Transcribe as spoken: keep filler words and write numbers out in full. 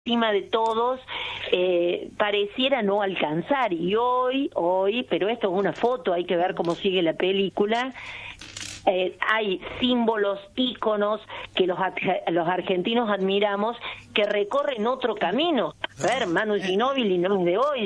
encima de todos, eh, pareciera no alcanzar. Y hoy, hoy, pero esto es una foto, hay que ver cómo sigue la película, eh, hay símbolos, íconos que los, los argentinos admiramos, que recorren otro camino. A ver, Manu Ginóbili no es de hoy.